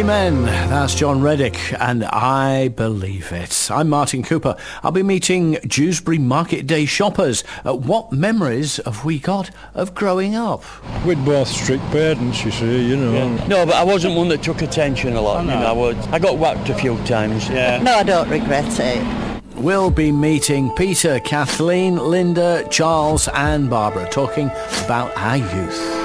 Amen. That's John Reddick, and I believe it. I'm Martin Cooper. I'll be meeting Dewsbury Market Day shoppers. What memories have we got of growing up? We'd both strict parents, you see, you know. Yeah. No, but I wasn't one that took attention a lot. I got whacked a few times. Yeah. No, I don't regret it. We'll be meeting Peter, Kathleen, Linda, Charles and Barbara, talking about our youth.